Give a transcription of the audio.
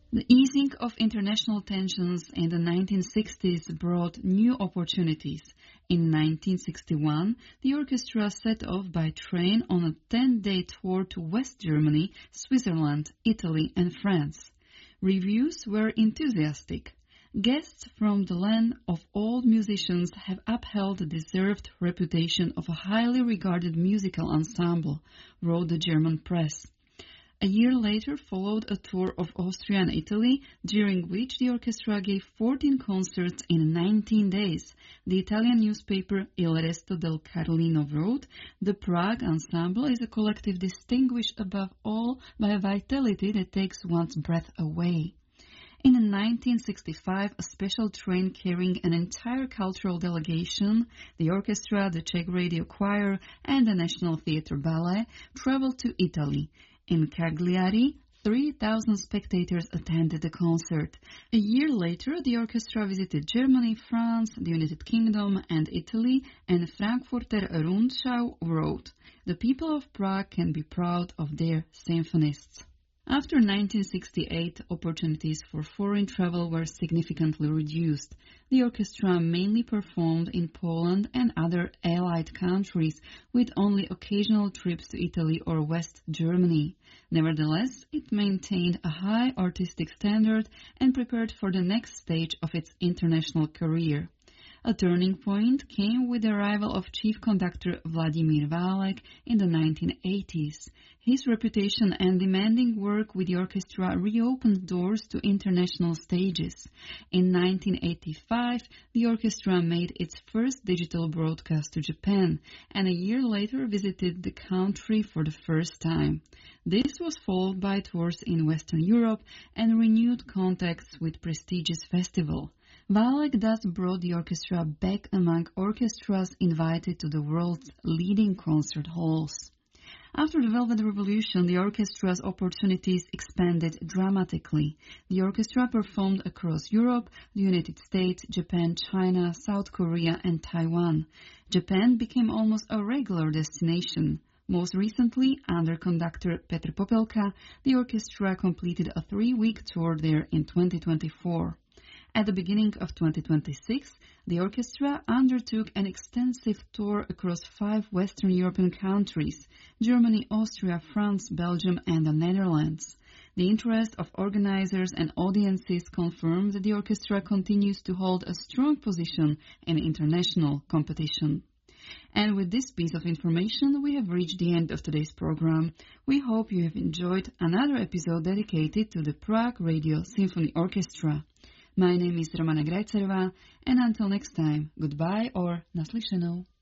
The easing of international tensions in the 1960s brought new opportunities. In 1961, the orchestra set off by train on a 10-day tour to West Germany, Switzerland, Italy, and France. Reviews were enthusiastic. Guests from the land of old musicians have upheld the deserved reputation of a highly regarded musical ensemble, wrote the German press. A year later followed a tour of Austria and Italy, during which the orchestra gave 14 concerts in 19 days. The Italian newspaper Il Resto del Carlino wrote, "The Prague ensemble is a collective distinguished above all by a vitality that takes one's breath away." In 1965, a special train carrying an entire cultural delegation, the orchestra, the Czech Radio Choir, and the National Theatre Ballet, traveled to Italy. In Cagliari, 3,000 spectators attended the concert. A year later, the orchestra visited Germany, France, the United Kingdom, and Italy, and Frankfurter Rundschau wrote, "The people of Prague can be proud of their symphonists." After 1968, opportunities for foreign travel were significantly reduced. The orchestra mainly performed in Poland and other Allied countries, with only occasional trips to Italy or West Germany. Nevertheless, it maintained a high artistic standard and prepared for the next stage of its international career. A turning point came with the arrival of chief conductor Vladimír Válek in the 1980s. His reputation and demanding work with the orchestra reopened doors to international stages. In 1985, the orchestra made its first digital broadcast to Japan, and a year later visited the country for the first time. This was followed by tours in Western Europe and renewed contacts with prestigious festivals. Válek thus brought the orchestra back among orchestras invited to the world's leading concert halls. After the Velvet Revolution, the orchestra's opportunities expanded dramatically. The orchestra performed across Europe, the United States, Japan, China, South Korea, and Taiwan. Japan became almost a regular destination. Most recently, under conductor Petr Popelka, the orchestra completed a 3-week tour there in 2024. At the beginning of 2026, the orchestra undertook an extensive tour across 5 Western European countries: Germany, Austria, France, Belgium, and the Netherlands. The interest of organizers and audiences confirmed that the orchestra continues to hold a strong position in international competition. And with this piece of information, we have reached the end of today's program. We hope you have enjoyed another episode dedicated to the Prague Radio Symphony Orchestra. My name is Romana Grajcerová, and until next time, goodbye or naslyšenou.